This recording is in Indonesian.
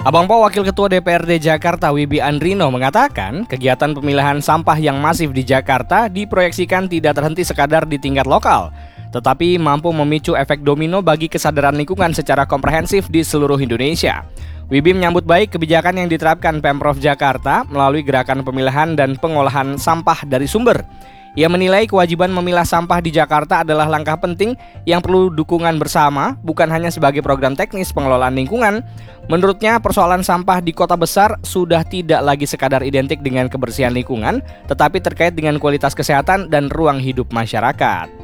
Abang Po, Wakil Ketua DPRD Jakarta Wibi Andrino mengatakan, kegiatan pemilahan sampah yang masif di Jakarta diproyeksikan tidak terhenti sekadar di tingkat lokal, tetapi mampu memicu efek domino bagi kesadaran lingkungan secara komprehensif di seluruh Indonesia. Wibi menyambut baik kebijakan yang diterapkan Pemprov Jakarta melalui gerakan pemilahan dan pengolahan sampah dari sumber. Ia menilai kewajiban memilah sampah di Jakarta adalah langkah penting yang perlu dukungan bersama, bukan hanya sebagai program teknis pengelolaan lingkungan. Menurutnya, persoalan sampah di kota besar sudah tidak lagi sekadar identik dengan kebersihan lingkungan, tetapi terkait dengan kualitas kesehatan dan ruang hidup masyarakat.